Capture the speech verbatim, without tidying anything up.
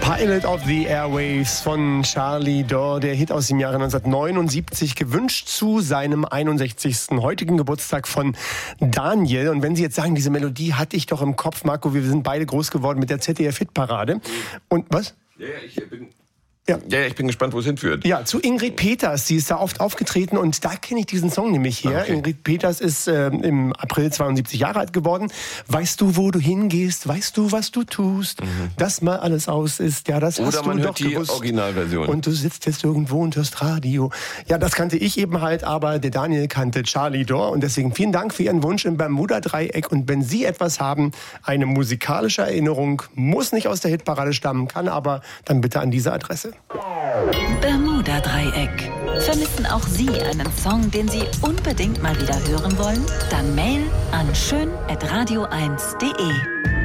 Pilot of the Airwaves von Charlie Dore, der Hit aus dem Jahre neunzehnhundertneunundsiebzig, gewünscht zu seinem einundsechzigsten heutigen Geburtstag von Daniel. Und wenn Sie jetzt sagen, diese Melodie hatte ich doch im Kopf, Marco, wir sind beide groß geworden mit der Z D F-Hitparade. Und was? Ja, ja, ich bin... Ja. ja, ich bin gespannt, wo es hinführt. Ja, zu Ingrid Peters. Sie ist da oft aufgetreten und da kenne ich diesen Song nämlich her. Okay. Ingrid Peters ist äh, im April zweiundsiebzig Jahre alt geworden. Weißt du, wo du hingehst? Weißt du, was du tust? Mhm. Dass mal alles aus ist. Ja, das Oder hast du man doch hört die gewusst. Originalversion. Und du sitzt jetzt irgendwo und hörst Radio. Ja, das kannte ich eben halt, aber der Daniel kannte Charlie Dore. Und deswegen vielen Dank für Ihren Wunsch im Bermuda-Dreieck. Und wenn Sie etwas haben, eine musikalische Erinnerung, muss nicht aus der Hitparade stammen, kann aber, dann bitte an diese Adresse. Bermuda-Dreieck. Vermissen auch Sie einen Song, den Sie unbedingt mal wieder hören wollen? Dann Mail an schön at radio eins punkt de.